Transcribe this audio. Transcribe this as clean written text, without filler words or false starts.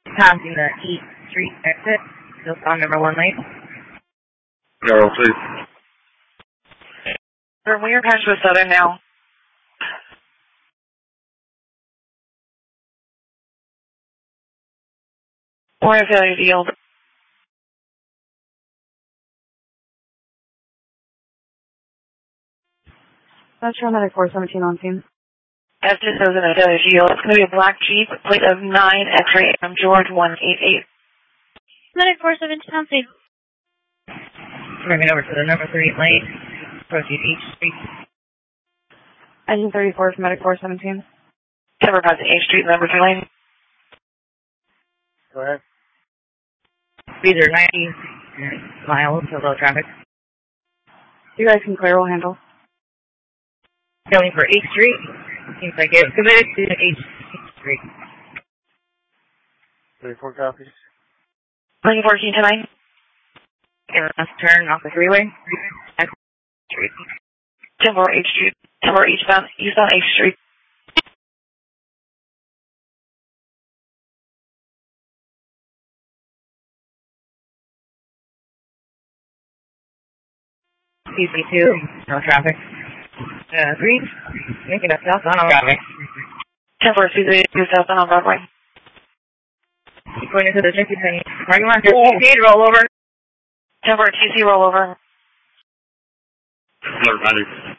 Passing the East Street exit, still on number 1 lane. Arrow, please. We are past with Southern now. We're in failure to yield. That's paramedic 417 on scene. As this is a failure to yield, it's going to be a black Jeep, plate of 9 X-ray George 188. Medic 417 on scene. Moving over to the number 3 lane. Proceed H Street. Engine 34 for medic 417. Cover passing H Street, number 3 lane. Go ahead. Speeds are 90 miles to low traffic. You guys can clear, we'll handle. Going for H Street. Seems like it's committed to H Street. 34 copies. Lane 14 tonight. Let's turn off the freeway. H Street. 10-4 H Street. 10-4 eastbound H Street. CC2, no traffic. Green, making a south on Broadway. 10-4 CC2 southbound on Broadway. Going into the JCPenney parking lot. Speed rollover. 10-4 TC rollover. Alert,